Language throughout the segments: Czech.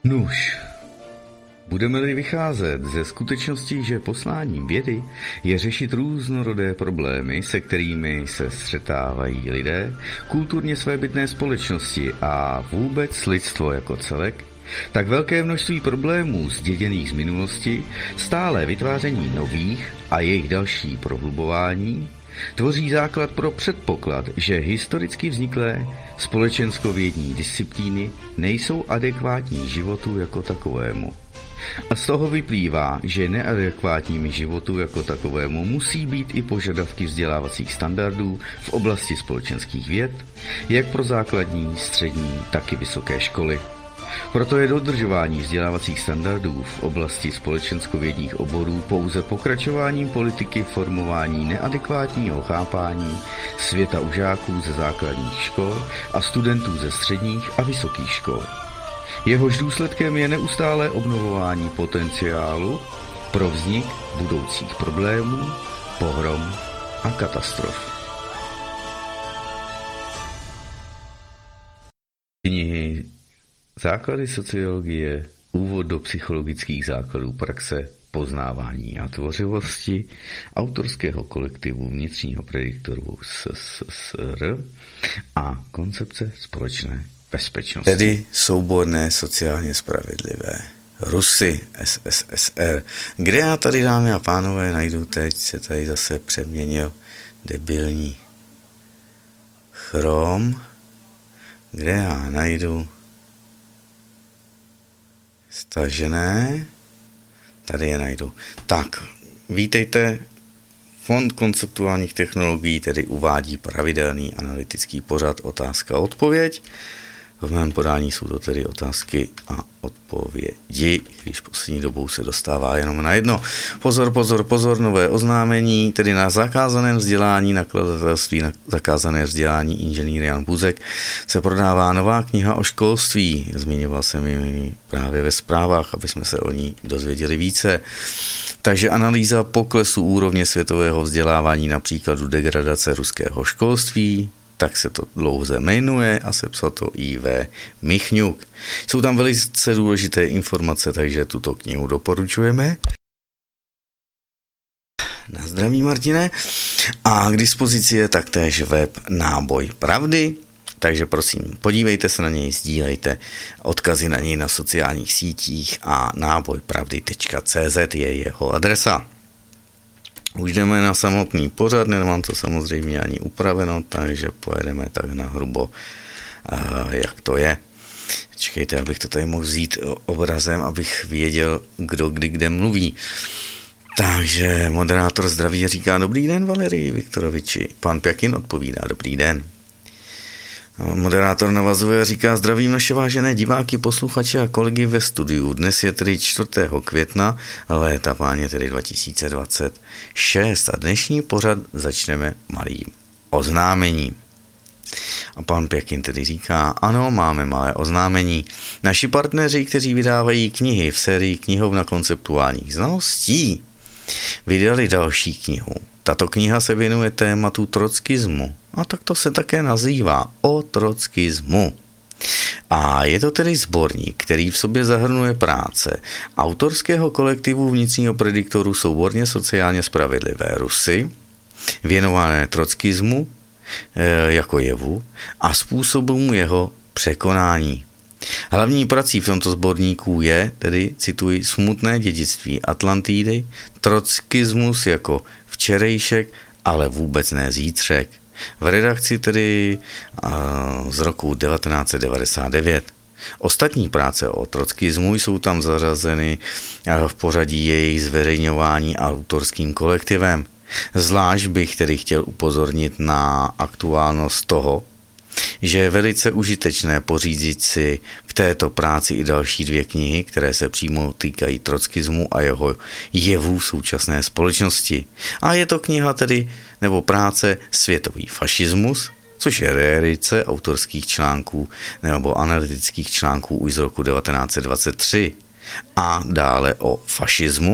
Nuž, budeme-li vycházet ze skutečnosti, že posláním vědy je řešit různorodé problémy, se kterými se střetávají lidé, kulturně svébytné společnosti a vůbec lidstvo jako celek, tak velké množství problémů zděděných z minulosti, stále vytváření nových a jejich další prohlubování, tvoří základ pro předpoklad, že historicky vzniklé společenskovědní disciplíny nejsou adekvátní životu jako takovému. A z toho vyplývá, že neadekvátními životu jako takovému musí být i požadavky vzdělávacích standardů v oblasti společenských věd, jak pro základní, střední, tak i vysoké školy. Proto je dodržování vzdělávacích standardů v oblasti společenskovědních oborů pouze pokračováním politiky formování neadekvátního chápání světa u žáků ze základních škol a studentů ze středních a vysokých škol. Jehož důsledkem je neustálé obnovování potenciálu pro vznik budoucích problémů, pohrom a katastrof. Knihy Základy sociologie, úvod do psychologických základů praxe, poznávání a tvořivosti autorského kolektivu vnitřního prediktoru SSSR a koncepce společné bezpečnosti. Tedy souborné sociálně spravedlivé Rusy SSSR. Kde já tady, dámy a pánové, najdu teď, se tady zase přeměnil debilní Chrome, kde já najdu stažené, tady je najdu. Tak, vítejte. Fond konceptuálních technologií tedy uvádí pravidelný analytický pořad Otázka a odpověď. V mém podání jsou to tedy otázky a odpovědi, když poslední dobou se dostává jenom na jedno. Pozor, nové oznámení, tedy na zakázaném vzdělání, nakladatelství na zakázané vzdělání inženýr Jan Buzek se prodává nová kniha o školství. Zmiňoval jsem ji právě ve zprávách, aby jsme se o ní dozvěděli více. Takže analýza poklesu úrovně světového vzdělávání na příkladu degradace ruského školství, tak se to dlouze jmenuje a sepsal to I.V. Michňuk. Jsou tam velice důležité informace, takže tuto knihu doporučujeme. Na zdraví, Martine. A k dispozici je taktéž web Náboj pravdy, takže prosím, podívejte se na něj, sdílejte odkazy na něj na sociálních sítích a nábojpravdy.cz je jeho adresa. Už jdeme na samotný pořad, nemám to samozřejmě ani upraveno, takže pojedeme tak na hrubo, jak to je. Čekejte, abych to tady mohl vzít obrazem, abych věděl, kdo kdy kde mluví. Takže moderátor zdraví říká: dobrý den, Valerii Viktoroviči. Pan Pjakin odpovídá: dobrý den. Moderátor navazuje a říká: zdravím naše vážené diváky, posluchače a kolegy ve studiu. Dnes je tedy 4. května, léta páně tedy 2026 a dnešní pořad začneme malým oznámením. A pan Pěkin tedy říká: ano, máme malé oznámení. Naši partneři, kteří vydávají knihy v sérii knihovna konceptuálních znalostí, vydali další knihu. Tato kniha se věnuje tématu trockismu. A tak to se také nazývá O trockismu. A je to tedy sborník, který v sobě zahrnuje práce autorského kolektivu vnitřního prediktoru souborně sociálně spravedlivé Rusy, věnované trockismu jako jevu a způsobům jeho překonání. Hlavní prací v tomto sborníku je, tedy cituji, smutné dědictví Atlantidy, trockismus jako včerejšek, ale vůbec ne zítřek. V redakci tedy z roku 1999. Ostatní práce o trockismu jsou tam zařazeny v pořadí jejich zveřejňování autorským kolektivem. Zvlášť bych tedy chtěl upozornit na aktuálnost toho, že je velice užitečné pořídit si k této práci i další 2 knihy, které se přímo týkají trockismu a jeho jevů současné společnosti. A je to kniha tedy, nebo práce Světový fašismus, což je reedice autorských článků nebo analytických článků už z roku 1923. A dále o fašismu,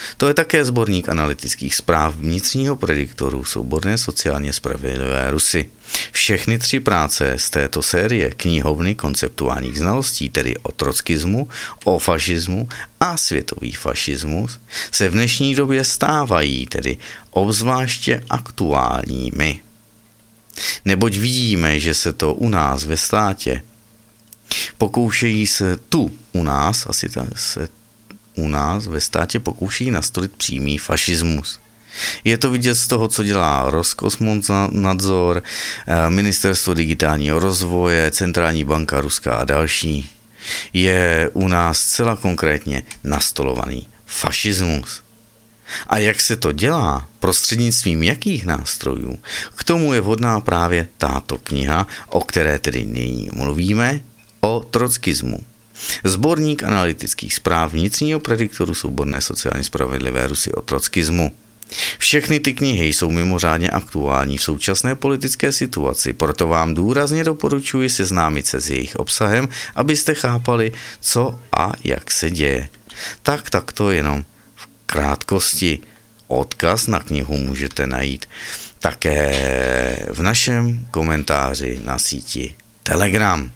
To je také sborník analytických zpráv vnitřního prediktoru souborné sociálně spravedlivé Rusy. Všechny 3 práce z této série knihovny konceptuálních znalostí, tedy o trockismu, o fašismu a světový fašismus, se v dnešní době stávají tedy obzvláště aktuálními. Neboť vidíme, že se to u nás ve státě pokoušejí se tu u nás, asi se u nás ve státě pokouší nastolit přímý fašismus. Je to vidět z toho, co dělá Roskosmonadzor, Ministerstvo digitálního rozvoje, Centrální banka Ruska a další. Je u nás zcela konkrétně nastolovaný fašismus. A jak se to dělá, prostřednictvím jakých nástrojů, k tomu je vhodná právě tato kniha, o které tedy nyní mluvíme, o trockismu. Sborník analytických zpráv vnitřního prediktoru souborné sociálně spravedlivé Rusy o trockismu. Všechny ty knihy jsou mimořádně aktuální v současné politické situaci, proto vám důrazně doporučuji seznámit se s jejich obsahem, abyste chápali, co a jak se děje. Tak to jenom v krátkosti. Odkaz na knihu můžete najít také v našem komentáři na síti Telegram.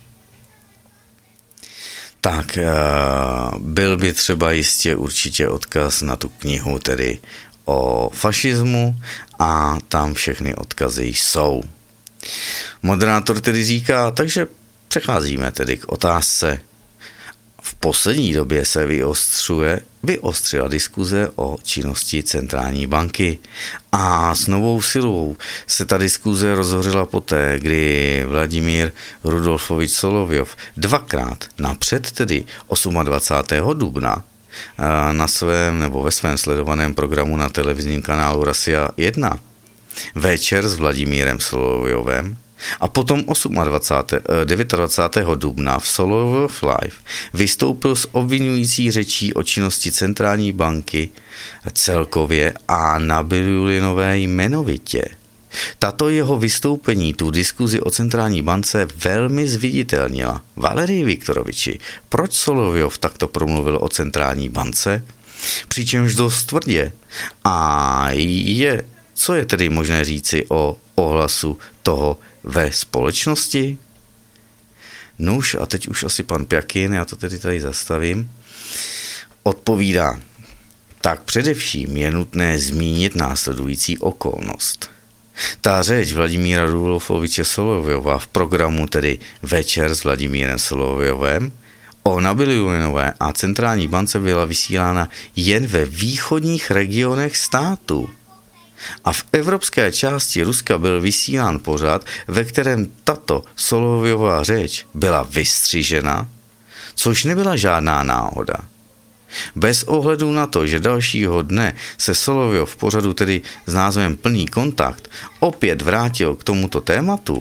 Tak byl by třeba jistě určitě odkaz na tu knihu, tedy o fašismu, a tam všechny odkazy jsou. Moderátor tedy říká, takže přecházíme tedy k otázce. V poslední době se vyostřila diskuze o činnosti centrální banky a s novou silou se ta diskuze rozhořela poté, kdy Vladimír Rudolfovič Solovjov dvakrát napřed, tedy 28. dubna, na svém nebo ve svém sledovaném programu na televizním kanálu Russia 1 večer s Vladimírem Solovjovem a potom 29. dubna v Solovjov Live vystoupil s obvinující řečí o činnosti centrální banky celkově a Nabiulinové jmenovitě. Tato jeho vystoupení tu diskuzi o centrální bance velmi zviditelnila. Valerij Viktoroviči, proč Solovjov takto promluvil o centrální bance? Přičemž dost tvrdě. A co je tedy možné říci o ohlasu toho ve společnosti? Nuž, a teď už asi pan Pjakin, já to tedy tady zastavím, odpovídá. Tak především je nutné zmínit následující okolnost. Ta řeč Vladimíra Rudolfoviče Solovjova v programu tedy Večer s Vladimírem Solovjovem o Nabiulinové a centrální bance byla vysílána jen ve východních regionech státu. A v evropské části Ruska byl vysílán pořad, ve kterém tato Solovjova řeč byla vystřižena, což nebyla žádná náhoda. Bez ohledu na to, že dalšího dne se Solovjov v pořadu tedy s názvem Plný kontakt opět vrátil k tomuto tématu,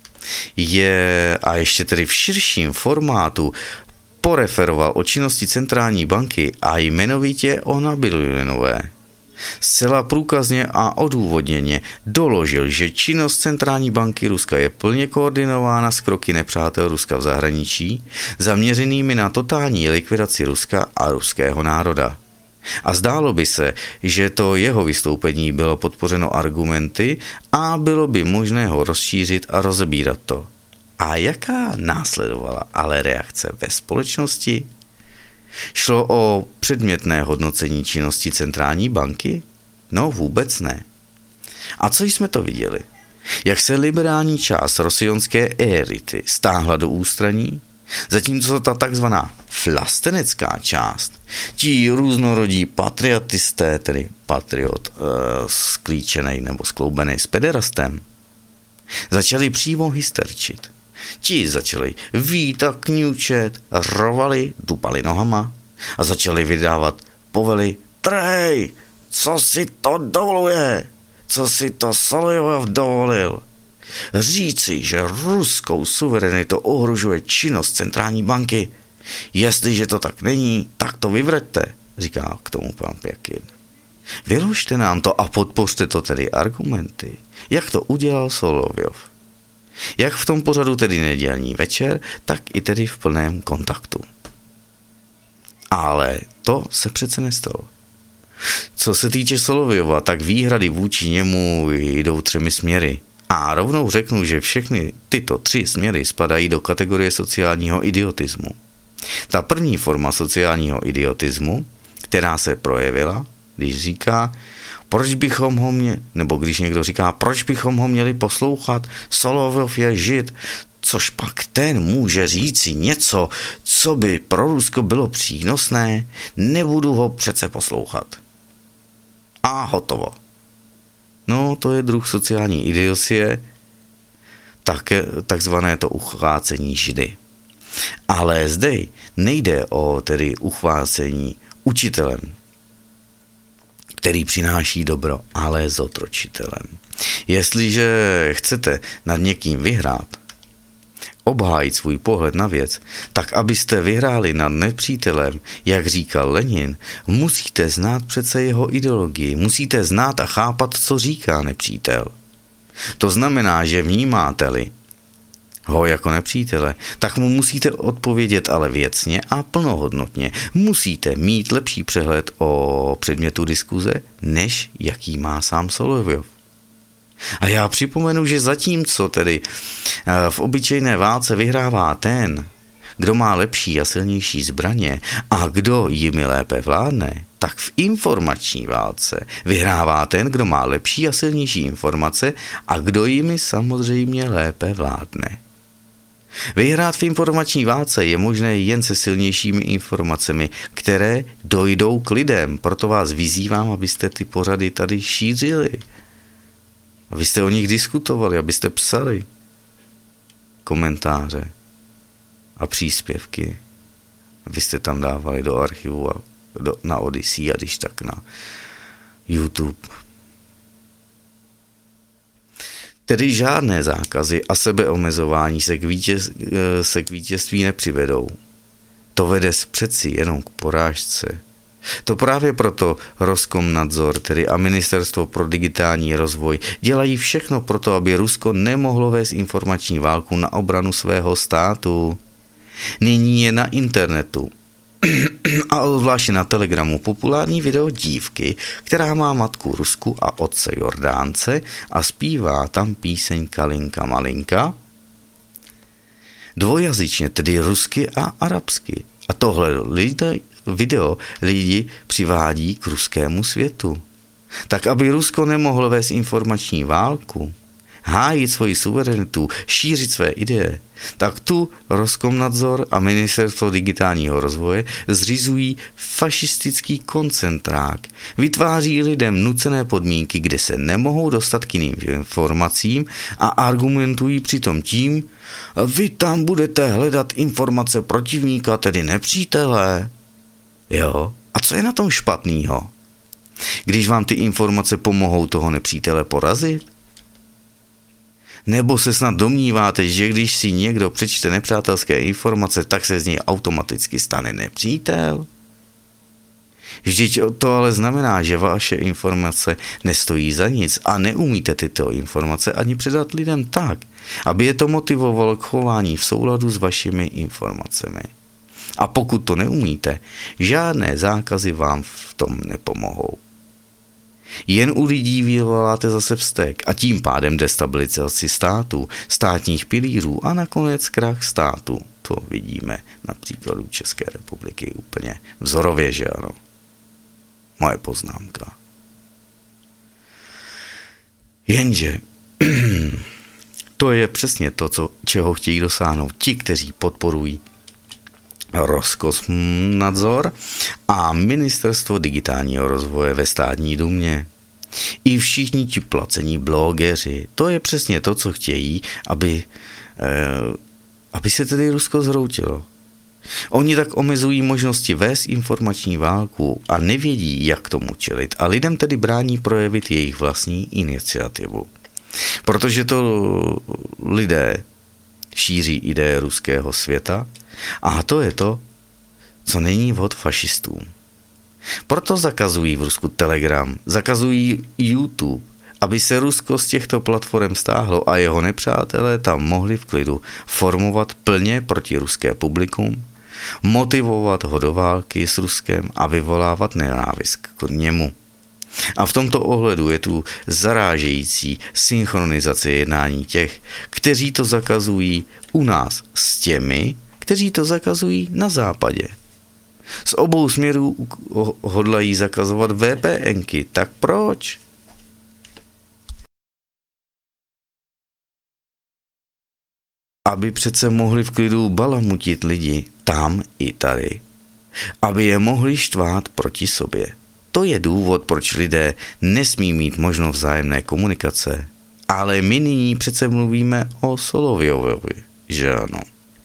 a ještě tedy v širším formátu poreferoval o činnosti centrální banky a jmenovitě o Nabiulinové. Zcela průkazně a odůvodněně doložil, že činnost centrální banky Ruska je plně koordinována s kroky nepřátel Ruska v zahraničí, zaměřenými na totální likvidaci Ruska a ruského národa. A zdálo by se, že to jeho vystoupení bylo podpořeno argumenty a bylo by možné ho rozšířit a rozebírat to. A jaká následovala ale reakce ve společnosti? Šlo o předmětné hodnocení činnosti centrální banky? No vůbec ne. A co jsme to viděli? Jak se liberální část rosionské élity stáhla do ústraní, zatímco ta takzvaná vlastenecká část, ti různorodí patriotisté, tedy patriot sklíčenej nebo skloubený s pederastem, začali přímo hysterčit. Ti začali vítat, kňučet, rovali, dupali nohama a začali vydávat povely: Trej, co si to dovoluje? Co si to Solovjov dovolil? Říci, že ruskou suverenitu ohrožuje činnost centrální banky. Jestliže to tak není, tak to vyvraťte, říká k tomu pan Pjakin. Vyložte nám to a podpořte to tedy argumenty, jak to udělal Solovjov. Jak v tom pořadu tedy Nedělní večer, tak i tedy v Plném kontaktu. Ale to se přece nestalo. Co se týče Solovyjova, tak výhrady vůči němu jdou 3 směry. A rovnou řeknu, že všechny tyto 3 směry spadají do kategorie sociálního idiotismu. Ta první forma sociálního idiotismu, která se projevila, když říká, proč bychom ho měli, nebo když někdo říká, proč bychom ho měli poslouchat, Solovyjov je žid, což pak ten může říci něco, co by pro Rusko bylo přínosné, nebudu ho přece poslouchat. A hotovo. No, to je druh sociální idiocie, takzvané to uchvácení židy. Ale zde nejde o tedy uchvácení učitelem, který přináší dobro, ale zotročitelem. Jestliže chcete nad někým vyhrát, obhájit svůj pohled na věc, tak abyste vyhráli nad nepřítelem, jak říkal Lenin, musíte znát přece jeho ideologii, musíte znát a chápat, co říká nepřítel. To znamená, že vnímáte-li ho jako nepřítele, tak mu musíte odpovědět ale věcně a plnohodnotně. Musíte mít lepší přehled o předmětu diskuze, než jaký má sám Solovyjov. A já připomenu, že zatímco tedy v obyčejné válce vyhrává ten, kdo má lepší a silnější zbraně a kdo jimi lépe vládne, tak v informační válce vyhrává ten, kdo má lepší a silnější informace a kdo jimi samozřejmě lépe vládne. Vyhrát v informační válce je možné jen se silnějšími informacemi, které dojdou k lidem. Proto vás vyzývám, abyste ty pořady tady šířili. Abyste o nich diskutovali, abyste psali komentáře a příspěvky. Abyste tam dávali do archivu a na Odyssey a když tak na YouTube. Tedy žádné zákazy a sebeomezování se k vítězství nepřivedou. To vede přeci jenom k porážce. To právě proto Roskomnadzor, tedy a Ministerstvo pro digitální rozvoj, dělají všechno proto, aby Rusko nemohlo vést informační válku na obranu svého státu. Nyní je na internetu a zvláště na Telegramu populární video dívky, která má matku Rusku a otce Jordánce a zpívá tam píseň Kalinka Malinka, dvojazyčně, tedy rusky a arabsky. A tohle video lidi přivádí k ruskému světu. Tak, aby Rusko nemohlo vést informační válku, hájit svoji suverenitu, šířit své ideje, tak tu Roskomnadzor a Ministerstvo digitálního rozvoje zřizují fašistický koncentrák. Vytváří lidem nucené podmínky, kde se nemohou dostat k jiným informacím a argumentují přitom tím, vy tam budete hledat informace protivníka, tedy nepřítele. Jo, a co je na tom špatného? Když vám ty informace pomohou toho nepřítele porazit? Nebo se snad domníváte, že když si někdo přečte nepřátelské informace, tak se z něj automaticky stane nepřítel? Vždyť to ale znamená, že vaše informace nestojí za nic a neumíte tyto informace ani předat lidem tak, aby je to motivovalo k chování v souladu s vašimi informacemi. A pokud to neumíte, žádné zákazy vám v tom nepomohou. Jen u lidí vyvoláte zase vztek a tím pádem destabilizaci státu, státních pilířů a nakonec krach státu. To vidíme na příkladu České republiky úplně vzorově, že ano. Moje poznámka. Jenže to je přesně to, čeho chtějí dosáhnout ti, kteří podporují Roskomnadzor a Ministerstvo digitálního rozvoje ve státní dumě. I všichni ti placení blogeři, to je přesně to, co chtějí, aby se tedy Rusko zhroutilo. Oni tak omezují možnosti vést informační válku a nevědí, jak tomu čelit a lidem tedy brání projevit jejich vlastní iniciativu. Protože to lidé šíří ideje ruského světa a to je to, co není vhod fašistům. Proto zakazují v Rusku Telegram, zakazují YouTube, aby se Rusko z těchto platform stáhlo a jeho nepřátelé tam mohli v klidu formovat plně protiruské publikum, motivovat ho do války s Ruskem a vyvolávat nenávist k němu. A v tomto ohledu je tu zarážející synchronizace jednání těch, kteří to zakazují u nás s těmi, kteří to zakazují na západě. Z obou směrů hodlají zakazovat VPNky, tak proč? Aby přece mohli v klidu balamutit lidi tam i tady. Aby je mohli štvát proti sobě. To je důvod, proč lidé nesmí mít možnost vzájemné komunikace. Ale my nyní přece mluvíme o Solovjovovi, že ano?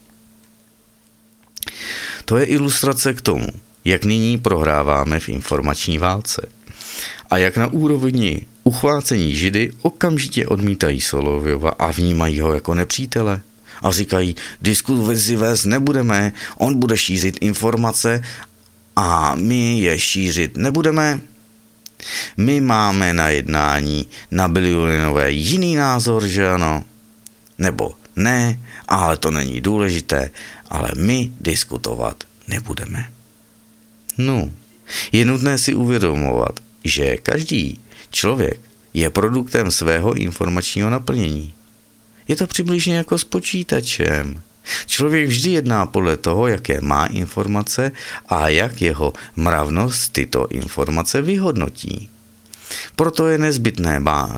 To je ilustrace k tomu, jak nyní prohráváme v informační válce. A jak na úrovni uchvácení Židy okamžitě odmítají Solovjova a vnímají ho jako nepřítele. A říkají, diskuzi vést nebudeme, on bude šířit informace a my je šířit nebudeme. My máme na jednání na bilionové jiný názor, že ano? Nebo ne, ale to není důležité, ale my diskutovat nebudeme. No, je nutné si uvědomovat, že každý člověk je produktem svého informačního naplnění. Je to přibližně jako s počítačem. Člověk vždy jedná podle toho, jaké má informace a jak jeho mravnost tyto informace vyhodnotí. Proto je nezbytné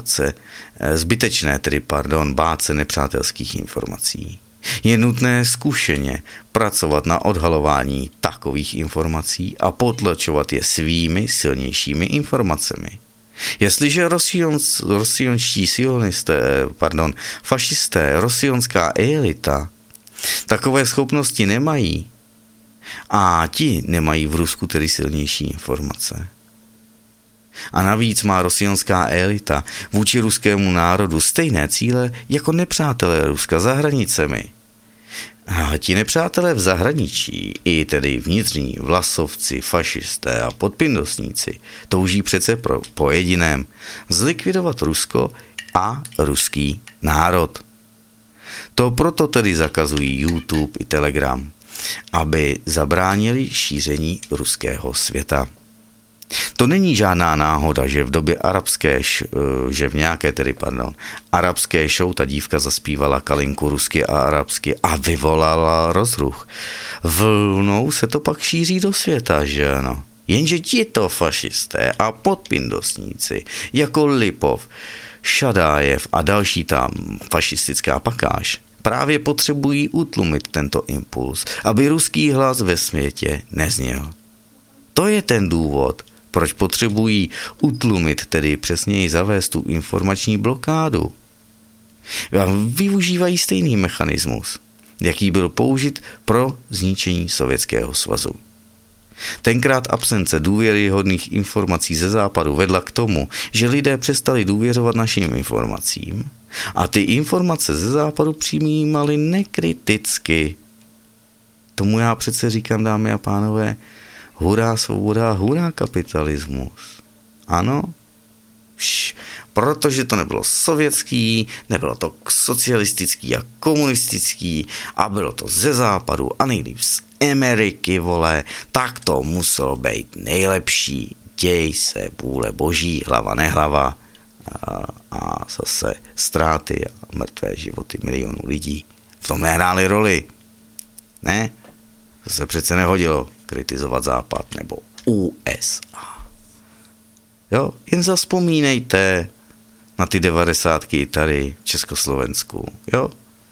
bát se nepřátelských informací. Je nutné zkušeně pracovat na odhalování takových informací a potlačovat je svými silnějšími informacemi. Jestliže fašisté, rosijonská elita takové schopnosti nemají a ti nemají v Rusku tedy silnější informace. A navíc má rosijonská elita vůči ruskému národu stejné cíle jako nepřátelé Ruska za hranicemi. A ti nepřátelé v zahraničí, i tedy vnitřní vlasovci, fašisté a podpindosníci, touží přece po jediném zlikvidovat Rusko a ruský národ. To proto tedy zakazují YouTube i Telegram, aby zabránili šíření ruského světa. To není žádná náhoda, že v době arabské show ta dívka zaspívala kalinku rusky a arabsky a vyvolala rozruch. Vlnou se to pak šíří do světa, že ano? Jenže tito fašisté a podpindosníci, jako Lipov, Šadájev a další tam fašistická pakáž, právě potřebují utlumit tento impuls, aby ruský hlas ve světě nezněl. To je ten důvod, proč potřebují utlumit, tedy přesněji zavést tu informační blokádu. Využívají stejný mechanismus, jaký byl použit pro zničení Sovětského svazu. Tenkrát absence důvěryhodných informací ze západu vedla k tomu, že lidé přestali důvěřovat našim informacím a ty informace ze západu přijímali nekriticky. Tomu já přece říkám, dámy a pánové, hurá svoboda, hurá kapitalismus. Ano? Protože to nebylo sovětský, nebylo to socialistický a komunistický a bylo to ze západu a nejlíp z Ameriky, vole, tak to muselo být nejlepší. Děj se, vůle boží, hlava nehlava a zase ztráty a mrtvé životy milionů lidí. V tom nehrály roli. Ne? To se přece nehodilo kritizovat Západ nebo USA. Jo, jen zavzpomínejte na ty 90. tady v Československu, jo?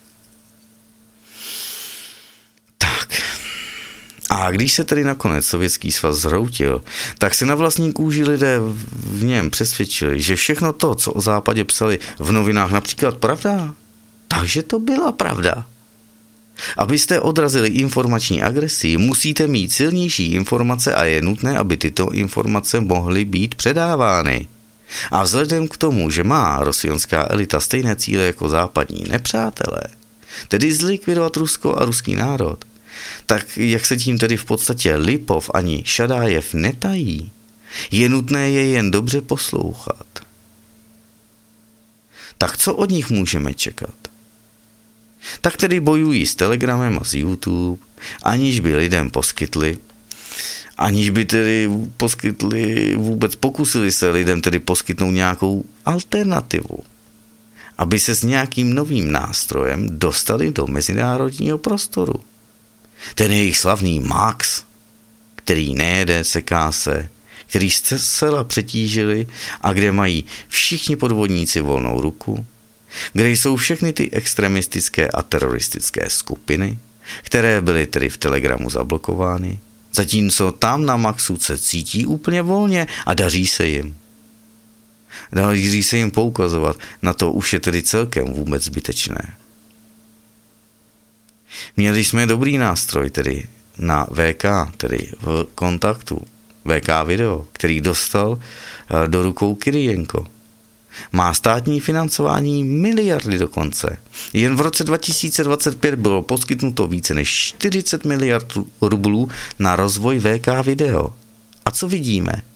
Tak. A když se tedy nakonec Sovětský svaz zhroutil, tak se na vlastní kůži lidé v něm přesvědčili, že všechno to, co o Západě psali v novinách, například pravda, takže to byla pravda. Abyste odrazili informační agresi, musíte mít silnější informace a je nutné, aby tyto informace mohly být předávány. A vzhledem k tomu, že má rosijonská elita stejné cíle jako západní nepřátelé, tedy zlikvidovat Rusko a ruský národ, tak jak se tím tedy v podstatě Lipov ani Šadájev netají, je nutné je jen dobře poslouchat. Tak co od nich můžeme čekat? Tak tedy bojují s Telegramem a s YouTube, aniž by lidem poskytli, vůbec pokusili se lidem tedy poskytnout nějakou alternativu, aby se s nějakým novým nástrojem dostali do mezinárodního prostoru. Ten jejich slavný Max, který nejede, seká se, který jste zcela přetížili a kde mají všichni podvodníci volnou ruku, kde jsou všechny ty extremistické a teroristické skupiny, které byly tedy v Telegramu zablokovány, zatímco tam na Maxu se cítí úplně volně a daří se jim. Daří se jim poukazovat, na to už je tedy celkem vůbec zbytečné. Měli jsme dobrý nástroj tedy na VK, tedy v kontaktu, VK video, který dostal do rukou Kyrienko. Má státní financování miliardy dokonce. Jen v roce 2025 bylo poskytnuto více než 40 miliard rublů na rozvoj VK video. A co vidíme?